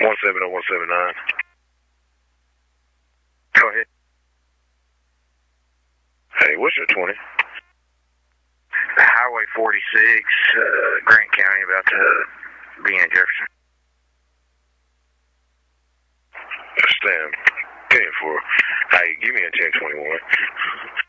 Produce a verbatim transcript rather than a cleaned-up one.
one seven zero one seven nine. Go ahead. Hey, what's your twenty? Highway forty-six, uh, Grant County, about to be in Jefferson. Stand ten for. Hey, give me a ten twenty-one.